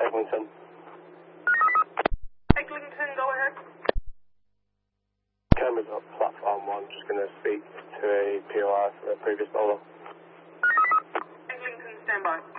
Eglinton. Eglinton, go ahead. Cameras up platform 1, just going to speak to a POR for a previous bowler. Eglinton, stand by.